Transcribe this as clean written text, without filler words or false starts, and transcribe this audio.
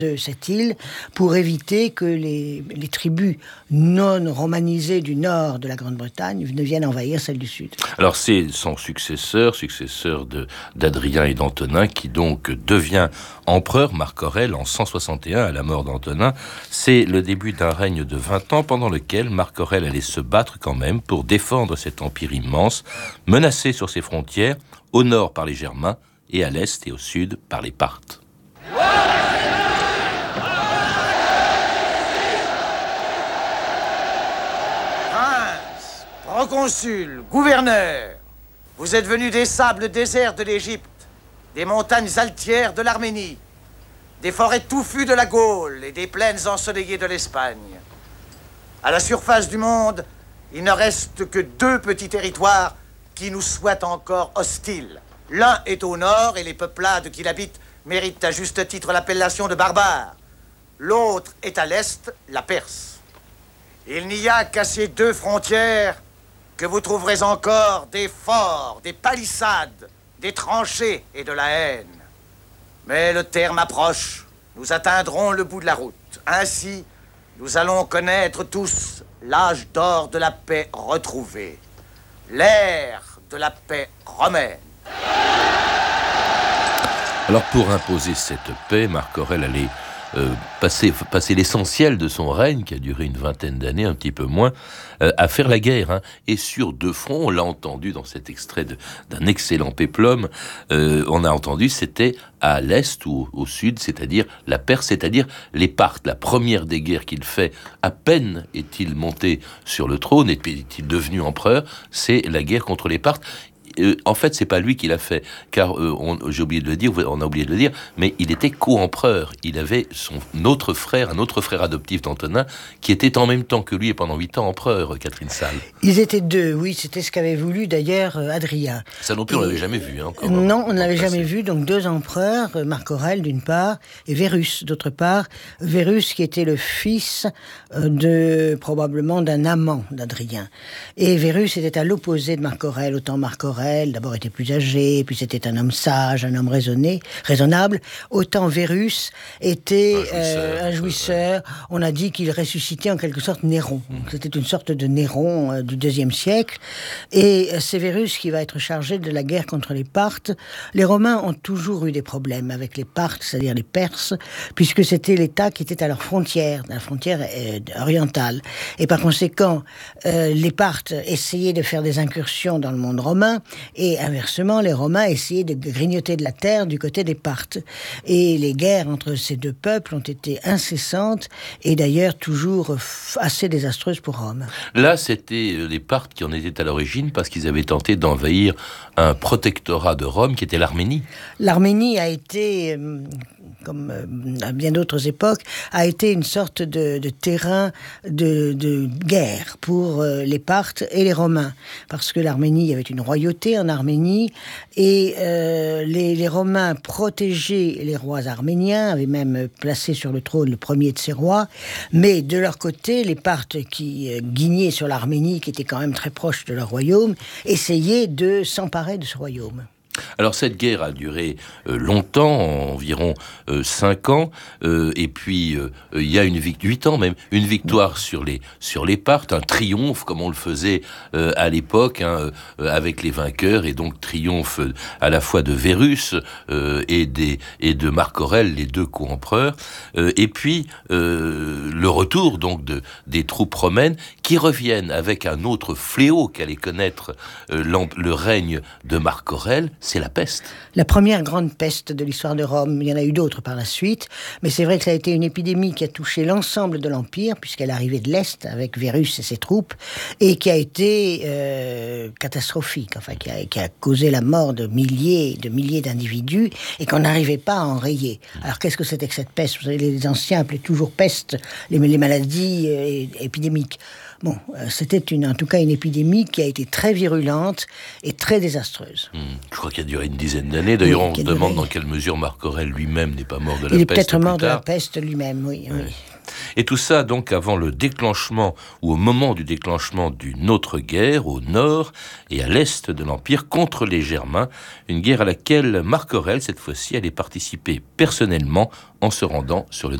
de cette île pour éviter que les tribus non romanisées du nord de la Grande-Bretagne ne viennent envahir celles du sud. Alors c'est son successeur d'Adrien et d'Antonin, qui donc devient empereur, Marc Aurèle, en 161 à la mort d'Antonin. C'est le début d'un règne de 20 ans pendant lequel Marc Aurèle allait se battre quand même pour défendre cet empire immense, menacé sur ses frontières, au nord par les Germains et à l'est et au sud par les Parthes. Proconsul, gouverneur, vous êtes venus des sables déserts de l'Égypte, des montagnes altières de l'Arménie, des forêts touffues de la Gaule et des plaines ensoleillées de l'Espagne. À la surface du monde, il ne reste que 2 petits territoires qui nous soient encore hostiles. L'un est au nord et les peuplades qui l'habitent méritent à juste titre l'appellation de barbares. L'autre est à l'est, la Perse. Il n'y a qu'à ces 2 frontières que vous trouverez encore des forts, des palissades, des tranchées et de la haine. Mais le terme approche, nous atteindrons le bout de la route. Ainsi, nous allons connaître tous l'âge d'or de la paix retrouvée, l'ère de la paix romaine. Alors pour imposer cette paix, Marc Aurèle allait passer l'essentiel de son règne, qui a duré une 20aine d'années, un petit peu moins, à faire la guerre. Et sur 2 fronts, on l'a entendu dans cet extrait d'un excellent péplum, on a entendu, c'était à l'est ou au sud, c'est-à-dire la Perse, c'est-à-dire les Parthes. La première des guerres qu'il fait, à peine est-il monté sur le trône, est-il devenu empereur, c'est la guerre contre les Parthes. En fait, c'est pas lui qui l'a fait, car on a oublié de le dire, mais il était co-empereur. Il avait un autre frère adoptif d'Antonin, qui était en même temps que lui et pendant 8 ans empereur, Catherine Salle. Ils étaient 2, oui, c'était ce qu'avait voulu d'ailleurs Adrien. Ça non plus, on l'avait jamais vu. Encore, non, on ne l'avait jamais vu, donc 2 empereurs, Marc Aurèle d'une part, et Verus d'autre part. Verus qui était le fils probablement d'un amant d'Adrien. Et Verus était à l'opposé de Marc Aurèle, autant Marc Aurèle d'abord était plus âgé, puis c'était un homme sage, un homme raisonnable. Autant Verus était un jouisseur. On a dit qu'il ressuscitait en quelque sorte Néron. C'était une sorte de Néron du IIe siècle. Et c'est Verus qui va être chargé de la guerre contre les Parthes. Les Romains ont toujours eu des problèmes avec les Parthes, c'est-à-dire les Perses, puisque c'était l'État qui était à leur frontière, la frontière orientale. Et par conséquent, les Parthes essayaient de faire des incursions dans le monde romain, et inversement, les Romains essayaient de grignoter de la terre du côté des Parthes. Et les guerres entre ces 2 peuples ont été incessantes et d'ailleurs toujours assez désastreuses pour Rome. Là, c'était les Parthes qui en étaient à l'origine parce qu'ils avaient tenté d'envahir un protectorat de Rome qui était l'Arménie. L'Arménie a été, comme à bien d'autres époques, a été une sorte de terrain de guerre pour les Parthes et les Romains. Parce que l'Arménie avait une royauté en Arménie et les Romains protégeaient les rois arméniens, avaient même placé sur le trône le premier de ces rois. Mais de leur côté, les Parthes qui guignaient sur l'Arménie, qui était quand même très proche de leur royaume, essayaient de s'emparer de ce royaume. Alors cette guerre a duré longtemps, environ 5 ans, et puis il y a 8 ans même, une victoire sur les Parthes, un triomphe comme on le faisait à l'époque, avec les vainqueurs, et donc triomphe à la fois de Verus et de Marc Aurèle, les 2 co-empereurs, et puis le retour donc des troupes romaines qui reviennent avec un autre fléau qu'allait connaître le règne de Marc Aurèle, c'est la peste. La première grande peste de l'histoire de Rome. Il y en a eu d'autres par la suite, mais c'est vrai que ça a été une épidémie qui a touché l'ensemble de l'Empire, puisqu'elle arrivait de l'Est avec Verus et ses troupes, et qui a été catastrophique, enfin qui a causé la mort de milliers d'individus, et qu'on n'arrivait pas à enrayer. Alors qu'est-ce que c'était que cette peste ? Vous savez, les anciens appelaient toujours peste les maladies épidémiques. Bon, c'était en tout cas une épidémie qui a été très virulente et très désastreuse. Je crois qu'elle a duré une dizaine d'années. D'ailleurs, on se demande dans quelle mesure Marc Aurèle lui-même n'est pas mort de la peste. Il est peut-être mort de la peste lui-même, oui. Et tout ça donc avant le déclenchement ou au moment du déclenchement d'une autre guerre au nord et à l'est de l'Empire contre les Germains, une guerre à laquelle Marc Aurèle, cette fois-ci, allait participer personnellement en se rendant sur le